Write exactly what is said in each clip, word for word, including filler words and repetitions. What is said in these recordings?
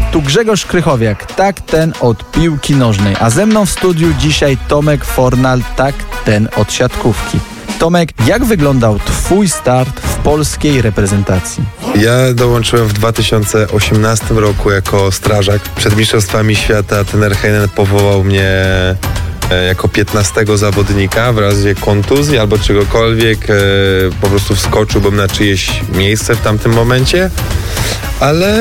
Tu Grzegorz Krychowiak, tak ten od piłki nożnej, a ze mną w studiu dzisiaj Tomek Fornal, tak ten od siatkówki. Tomek, jak wyglądał twój start w polskiej reprezentacji? Ja dołączyłem w dwa tysiące osiemnastym roku jako strażak. Przed Mistrzostwami Świata trener Heinen powołał mnie jako piętnastego zawodnika w razie kontuzji albo czegokolwiek. E, po prostu wskoczyłbym na czyjeś miejsce w tamtym momencie, ale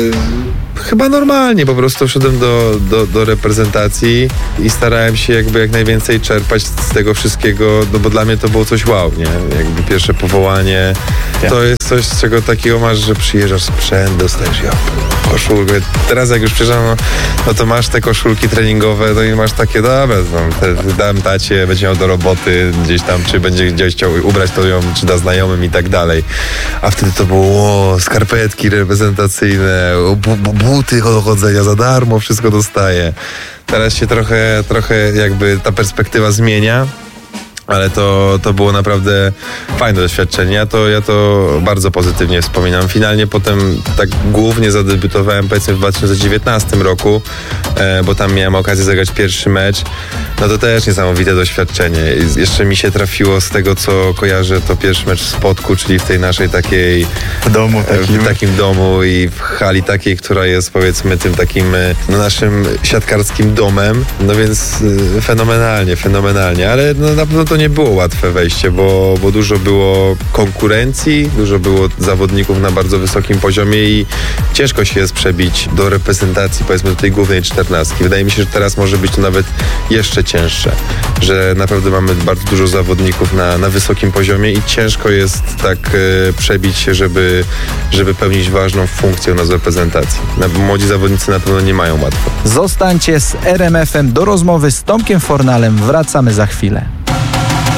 chyba normalnie po prostu wszedłem do, do, do reprezentacji i starałem się jakby jak najwięcej czerpać z tego wszystkiego, no bo dla mnie to było coś wow, nie? Jakby pierwsze powołanie, ja. To jest coś, z czego takiego masz, że przyjeżdżasz sprzęt, dostajesz ja, koszulkę. Teraz jak już przyjeżdżam, no, no to masz te koszulki treningowe, no i masz takie, dobra, no, te, dam tacie, będzie miał do roboty gdzieś tam, czy będzie gdzieś chciał ubrać, to ją, czy da znajomym i tak dalej. A wtedy to było o, skarpetki reprezentacyjne, bu, bu, buty do chodzenia za darmo, wszystko dostaję. Teraz się trochę, trochę jakby ta perspektywa zmienia, ale to, to było naprawdę fajne doświadczenie. Ja to, ja to bardzo pozytywnie wspominam. Finalnie potem tak głównie zadebiutowałem powiedzmy w dwa tysiące dziewiętnastym roku, e, bo tam miałem okazję zagrać pierwszy mecz. No to też niesamowite doświadczenie. I jeszcze mi się trafiło z tego, co kojarzę, to pierwszy mecz w Spodku, czyli w tej naszej takiej... W domu takim. W takim domu i w hali takiej, która jest powiedzmy tym takim no, naszym siatkarskim domem. No więc y, fenomenalnie, fenomenalnie. Ale no, na pewno to nie było łatwe wejście, bo, bo dużo było konkurencji, dużo było zawodników na bardzo wysokim poziomie i ciężko się jest przebić do reprezentacji, powiedzmy do tej głównej czternastki. Wydaje mi się, że teraz może być to nawet jeszcze cięższe, że naprawdę mamy bardzo dużo zawodników na, na wysokim poziomie i ciężko jest tak e, przebić się, żeby, żeby pełnić ważną funkcję u nas w reprezentacji. Młodzi zawodnicy na pewno nie mają łatwo. Zostańcie z R M F em do rozmowy z Tomkiem Fornalem. Wracamy za chwilę.